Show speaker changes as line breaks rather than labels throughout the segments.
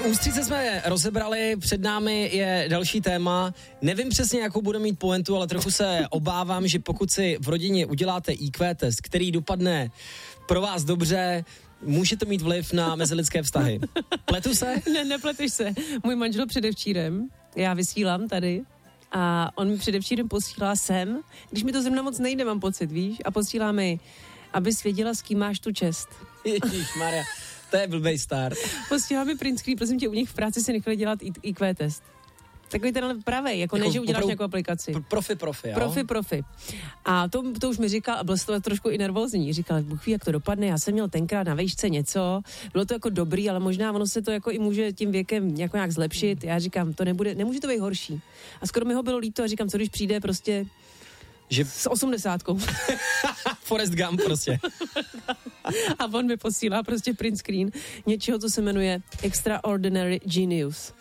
Tak ústřice jsme rozebrali, před námi je další téma. Nevím přesně, jakou bude mít pointu, ale trochu se obávám, že pokud si v rodině uděláte IQ test, který dopadne pro vás dobře, může to mít vliv na mezilidské vztahy. Pletu se?
Ne, nepleteš se. Můj manžel předevčírem, já vysílám tady, a on mi předevčírem posílá sem, když mi to zrovna moc nejde, mám pocit, víš, a posílá mi, abys věděla, s kým máš tu čest.
Ježišmarja, to je blbej start.
Posílá mi print screen, prosím tě, u nich v práci si nechali dělat IQ test. Takový ten ale pravej, jako ne, že uděláš nějakou aplikaci.
Profi, jo?
Profi. A to už mi říkal, a byl to trošku i nervózní. Říkal, Bůh ví, jak to dopadne, já jsem měl tenkrát na vejšce něco, bylo to jako dobrý, ale možná ono se to jako i může tím věkem nějak zlepšit. Já říkám, to nemůže to být horší. A skoro mi ho bylo líto a říkám, co když přijde prostě že s 80.
Forrest Gump prostě.
A on mi posílá prostě print screen něčeho, co se jmenuje Extraordinary Genius.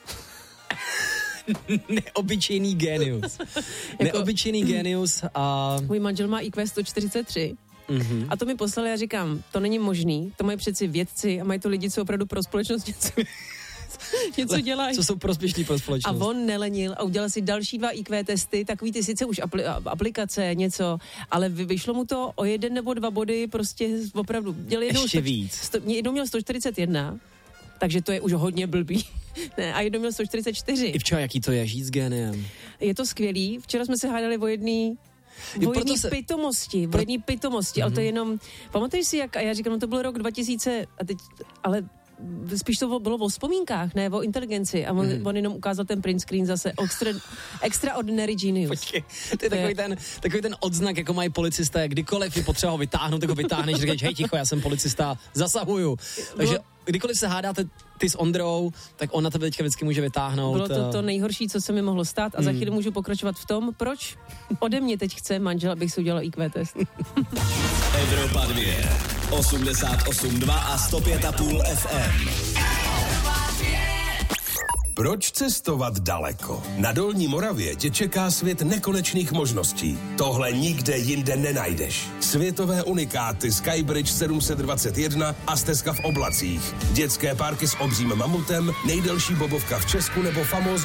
Neobyčejný genius. Neobyčejný genius a...
Můj manžel má IQ 143. Mm-hmm. A to mi poslali a říkám, to není možný, to mají přeci vědci a mají to lidi, co opravdu pro společnost něco dělají.
Co jsou prospěšní pro společnost.
A on nelenil a udělal si další 2 IQ testy, takový ty sice už aplikace, něco, ale vyšlo mu to o 1 nebo 2 body, prostě opravdu.
Ještě víc.
Jednou měl 141, takže to je už hodně blbý. Ne, a jednou měl 144.
Ivčo, jaký to je žít s géniem?
Je to skvělý. Včera jsme se hádali o jedné pitomosti, ale to je jenom, pamatuješ si jak, a já říkám, no to byl rok 2000, a teď, ale spíš to bylo o vzpomínkách, ne o inteligenci, a on jenom ukázal ten print screen zase Extraordinary Genius.
Počkej, to je takový ten odznak, jako mají policisté, kdykoliv je potřeba ho vytáhnout, tak ho vytáhneš, říkáš, hej ticho, já jsem policista, zasahuju. Takže kdykoliv se hádáte ty s Ondrou, tak on na tebe teďka vždycky může vytáhnout.
Bylo to nejhorší, co se mi mohlo stát, a za chvíli můžu pokračovat v tom, proč ode mě teď chce manžel, abych si udělal IQ test.
Evropa 2, 88,2 a 105,5 FM.
Proč cestovat daleko? Na Dolní Moravě tě čeká svět nekonečných možností. Tohle nikde jinde nenajdeš. Světové unikáty Skybridge 721 a stezka v oblacích. Dětské parky s obřím mamutem, nejdelší bobovka v Česku nebo famózní